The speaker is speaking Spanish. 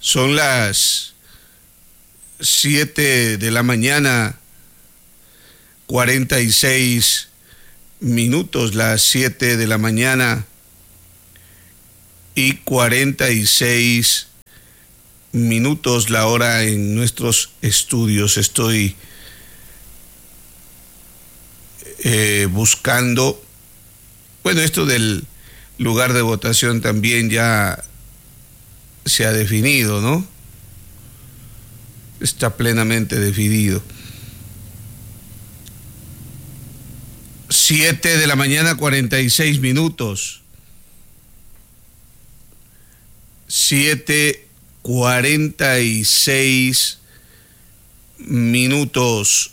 Son las 7 de la mañana, 46 minutos, las 7 de la mañana y 46 minutos la hora en nuestros estudios. Estoy buscando, bueno, esto del lugar de votación también ya se ha definido, ¿no? Está plenamente definido. 7 de la mañana, 46 minutos. 7:46 minutos